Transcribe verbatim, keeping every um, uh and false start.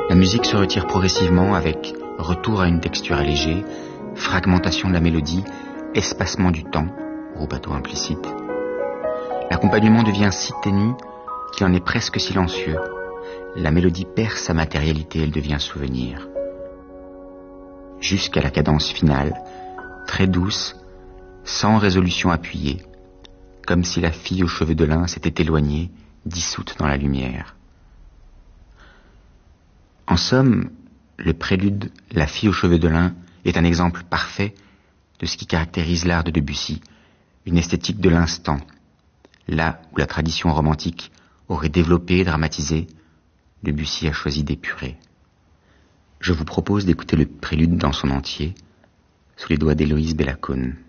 La musique se retire progressivement avec retour à une texture allégée, fragmentation de la mélodie, espacement du temps, rubato implicite. L'accompagnement devient si ténu qu'il en est presque silencieux. La mélodie perd sa matérialité, elle devient souvenir. Jusqu'à la cadence finale, très douce, sans résolution appuyée, comme si la fille aux cheveux de lin s'était éloignée, dissoute dans la lumière. En somme, le prélude « La fille aux cheveux de lin » est un exemple parfait de ce qui caractérise l'art de Debussy, une esthétique de l'instant, là où la tradition romantique aurait développé et dramatisé, Debussy a choisi d'épurer. Je vous propose d'écouter le prélude dans son entier, sous les doigts d'Héloïse Bellacone.